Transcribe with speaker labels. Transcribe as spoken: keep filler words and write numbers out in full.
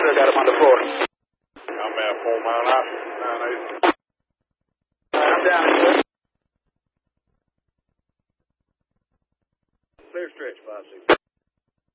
Speaker 1: Roger, got him on the floor.
Speaker 2: I'm at four mile out. nine eight.
Speaker 1: I'm down.
Speaker 2: Clear stretch, five six.